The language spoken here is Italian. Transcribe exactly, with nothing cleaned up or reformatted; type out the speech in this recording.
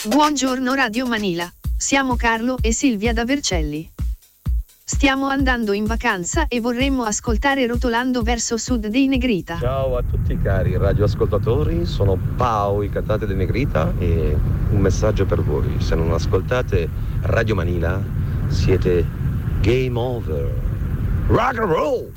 Buongiorno Radio Manila, siamo Carlo e Silvia da Vercelli. Stiamo andando in vacanza e vorremmo ascoltare Rotolando verso sud dei Negrita. Ciao a tutti cari radioascoltatori, sono Pau, i cantanti dei Negrita, e un messaggio per voi: se non ascoltate Radio Manila siete game over. Rock and roll!